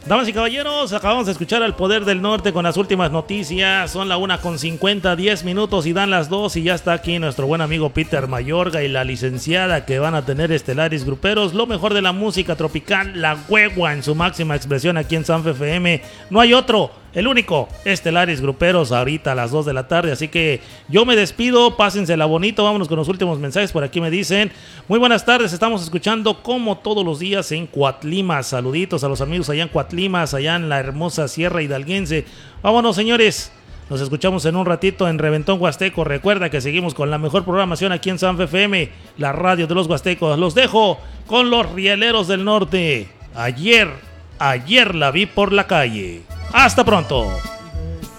Damas y caballeros, acabamos de escuchar al Poder del Norte con las últimas noticias. Son la 1:50, 10 minutos y dan las 2 y ya está aquí nuestro buen amigo Peter Mayorga y la licenciada que van a tener estelares gruperos. Lo mejor de la música tropical, la huegua en su máxima expresión aquí en Sanfe FM. No hay otro, el único, estelares gruperos ahorita a las 2 de la tarde. Así que yo me despido, pásensela bonito, vámonos con los últimos mensajes. Por aquí me dicen, muy buenas tardes, estamos escuchando como todos los días en Coatlimas. Saluditos a los amigos allá en Coatlimas, allá en la hermosa Sierra Hidalguense. Vámonos, señores, nos escuchamos en un ratito en Reventón Huasteco. Recuerda que seguimos con la mejor programación aquí en Sanfe FM, la radio de los huastecos. Los dejo con los Rieleros del Norte. Ayer la vi por la calle. Hasta pronto.